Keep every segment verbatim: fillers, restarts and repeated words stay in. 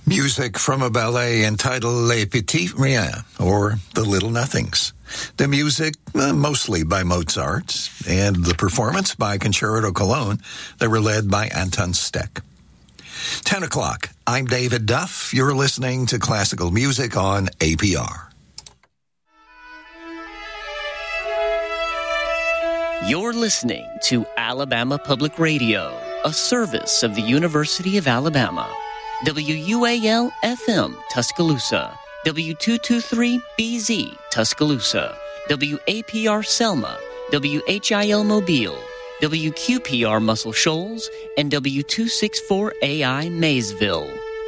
Music from a ballet entitled Les Petits Riens, or The Little Nothings. The music, uh, mostly by Mozart, and the performance by Concerto Cologne. They were led by Anton Steck. ten o'clock, I'm David Duff. You're listening to classical music on A P R. You're listening to Alabama Public Radio, a service of the University of Alabama. W U A L F M Tuscaloosa, W two twenty-three B Z Tuscaloosa, W A P R Selma, W H I L Mobile, W Q P R Muscle Shoals, and W two sixty-four A I Maysville.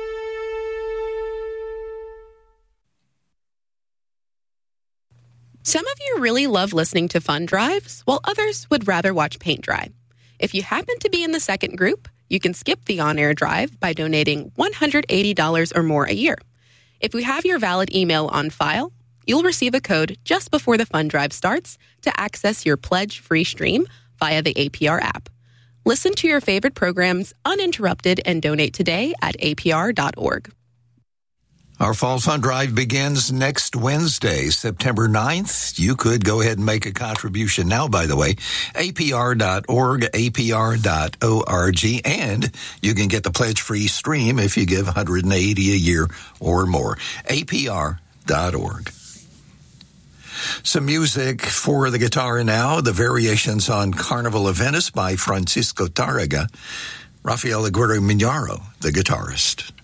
Some of you really love listening to fun drives, while others would rather watch paint dry. If you happen to be in the second group, you can skip the on-air drive by donating one hundred eighty dollars or more a year. If we have your valid email on file, you'll receive a code just before the fund drive starts to access your pledge-free stream via the A P R app. Listen to your favorite programs uninterrupted and donate today at A P R dot org. Our Fall Fund Drive begins next Wednesday, September ninth. You could go ahead and make a contribution now, by the way. A P R dot org, A P R dot org, and you can get the pledge-free stream if you give one hundred eighty dollars a year or more. A P R dot org. Some music for the guitar now, the variations on Carnival of Venice by Francisco Tárrega, Rafael Aguirre Miñaro, the guitarist.